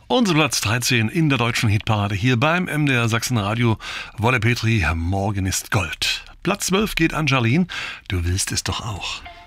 Unser Platz 13 in der deutschen Hitparade hier beim MDR Sachsenradio. Wolle Petri, Morgen ist Gold. Platz 12 geht an Charlene, du willst es doch auch.